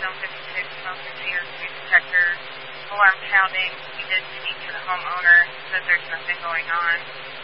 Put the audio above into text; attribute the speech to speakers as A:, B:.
A: Zone 56, smoke detector, screen detector, alarm sounding. We did speak to the homeowner, said there's nothing going on.